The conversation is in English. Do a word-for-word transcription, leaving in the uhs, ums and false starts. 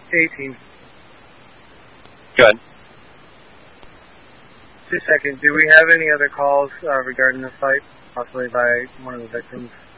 eighteen. Good. Two seconds. Do we have any other calls uh, regarding the fight, possibly by one of the victims?